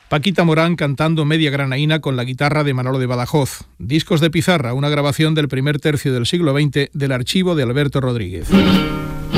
Paquita Morán cantando Media Granaína con la guitarra de Manolo de Badajoz. Discos de pizarra, una grabación del primer tercio del siglo XX del archivo de Alberto Rodríguez.